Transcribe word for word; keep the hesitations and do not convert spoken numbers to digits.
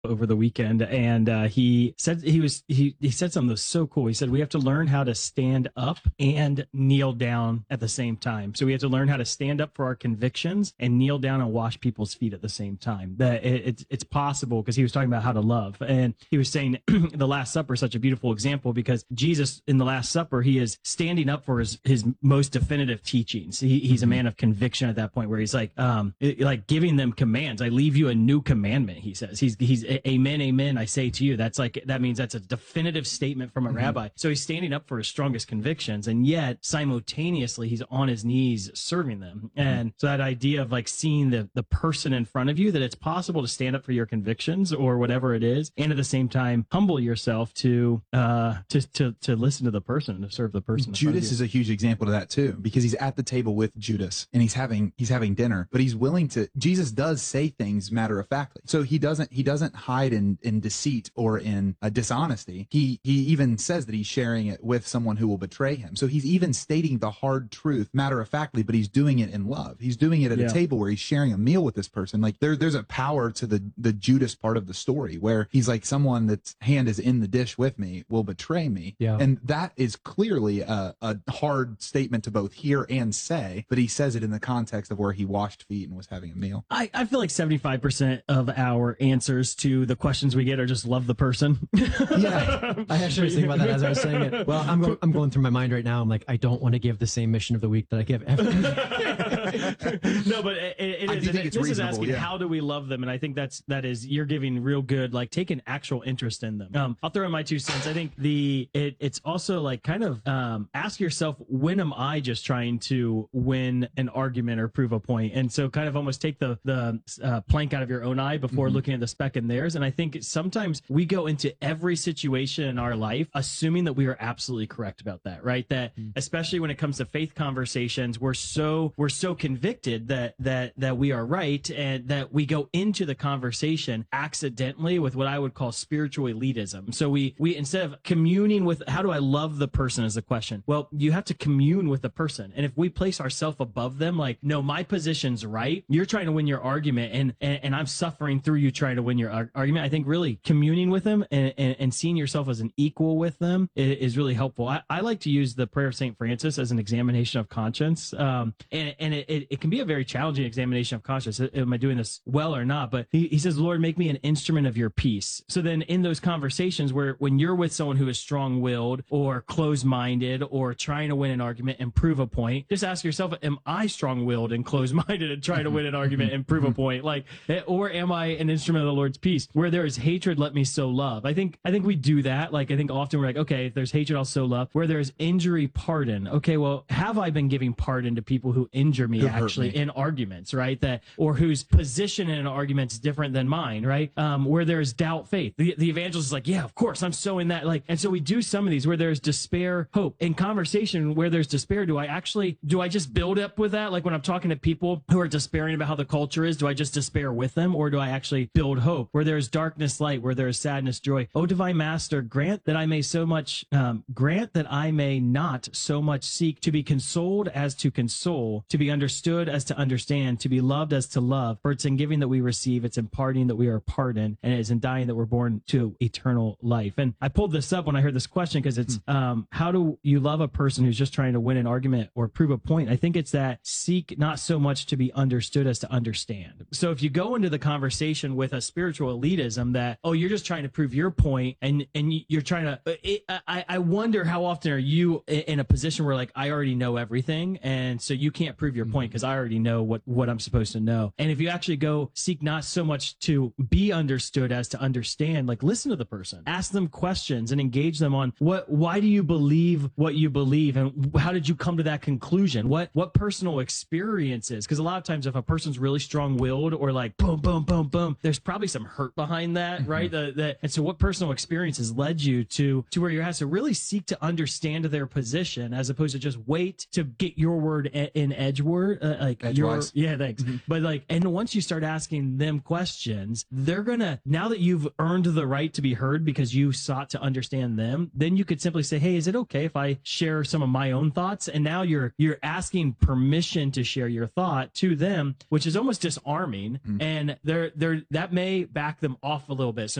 over the weekend, and uh, he said he was he he said something that was so cool. He said we have to learn how to stand up and kneel down at the same time. So we have to learn how to stand up for our convictions and kneel down and wash people's feet at the same time. That it, it's it's possible, because he was talking about how to love, and he was saying the Last Supper is such a beautiful example, because Jesus in the Last Supper, he is standing up for his his most definitive teachings. He, he's a man of conviction at that point, where he's like um like giving them commands. I leave you a new commandment, he says. He's he's amen, amen, I say to you. That's like, that means that's a definitive statement from a mm-hmm. rabbi. So he's standing up for his strongest convictions, and yet simultaneously he's on his knees serving them. Mm-hmm. And so that idea of like seeing the, the person in front of you, that it's possible to stand up for your convictions or whatever it is, and at the same time humble yourself to uh to to, to listen to the person, to serve the person. Judas is a huge example to that too, because he's at the table with Judas and he's having he's having dinner, but he's willing to, Jesus does say things matter of factly. So he doesn't he doesn't hide in in deceit or in uh, dishonesty. He he even says that he's sharing it with someone who will betray him. So he's even stating the hard truth matter of factly, but he's doing it in love. He's doing it at yeah. a table where he's sharing a meal with this person. Like there there's a power to the the Judas part of the story, where he's like, someone that's hand is in the dish with me will betray me. Yeah. And that is clearly a, a hard statement to both hear and say, but he says it in the context of where he washed feet and was having a meal. I, I feel like seventy-five percent of our answers to the questions we get are just love the person. Yeah, I actually was thinking about that as I was saying it. Well, I'm, go I'm going through my mind right now. I'm like, I don't want to give the same mission of the week that I give every No, but it, it I is. do think it's this is reasonable, asking yeah. how do we love them, and I think that's that is you're giving real good, like take an actual interest in them. Um, I'll throw in my two cents. I think the it, it's also like kind of um, ask yourself, when am I just trying to win an argument or prove a point? And so kind of almost take the the uh, plank out of your own eye before mm-hmm. looking at the speck in theirs. And I think sometimes we go into every situation in our life assuming that we are absolutely correct about that, right? That mm-hmm. especially when it comes to faith conversations, we're so we're so convicted that that that we are right, and that we go into the conversation accidentally with what I would call spiritual elitism. So we we instead of communing with how do I love the person as a question, well, you have to commune with the person. And if we place ourselves above them, like, no, my position's right, you're trying to win your argument, and and, and I'm suffering through you trying to win your ar argument. I think really communing with them and, and, and seeing yourself as an equal with them is, is really helpful. I, I like to use the prayer of Saint Francis as an examination of conscience. Um, and and it, it, it can be a very challenging examination of conscience. Am I doing this well or not? But he, he says, Lord, make me an instrument of your peace. So then in those conversations where when you're with someone who is strong-willed or closed-minded or trying to win an argument and prove a point, just ask yourself, am I strong-willed and closed-minded and trying to win an argument and prove a point? Like, or am I an instrument of the Lord's peace? Where there is hatred, let me sow love. I think I think we do that. Like, I think often we're like, okay, if there's hatred, I'll sow love. Where there's injury, pardon. Okay, well, have I been giving pardon to people who injure me who actually me. in arguments, right? That, or whose position in an argument is different than mine, right? Um, where there's doubt, faith. The, the evangelist is like, yeah, of course, I'm sowing that. Like, and so we do some of these where there's despair, hope. In conversation where there's despair, do I actually, do I just build up with that? Like when I'm talking to people who are despairing about how the culture is, do I just despair with them, or do I actually build hope? Where there's darkness, light. Where there is sadness, joy. Oh, divine Master, grant that I may so much, um, grant that I may not so much seek to be consoled as to console, to be understood as to understand, to be loved as to love. For it's in giving that we receive, it's in pardoning that we are pardoned, and it is in dying that we're born to eternal life. And I pulled this up when I heard this question because it's, hmm. um, how do you love a person who's just trying to win an argument or prove a point? I think it's that seek not so much to be understood as to understand. So if you go into the conversation with a spiritual elitism that, oh, you're just trying to prove your point, and and you're trying to, it, I, I wonder how often are you in a position where like, I already know everything, and so you can't prove your point because I already know what, what I'm supposed to know. And if you actually go seek not so much to be understood as to understand, like listen to the person, ask them questions and engage them on what, why do you believe what you believe, and how did you come to that conclusion? What, what personal experiences? Because a lot of times if a person's really strong-willed or like boom, boom, boom, boom, there's probably some hurt behind that, right? The, the, and so what personal experiences led you to, to where you have to really seek to understand their position as opposed to just wait to get your word in edge word your uh, like your Edgewise. yeah, thanks. But like, and once you start asking them questions, they're gonna, now that you've earned the right to be heard because you sought to understand them, then you could simply say, hey, is it okay if I share some of my own thoughts? And now you're you're asking permission to share your thought to them, which is almost disarming, and they're they're that may back them off a little bit. So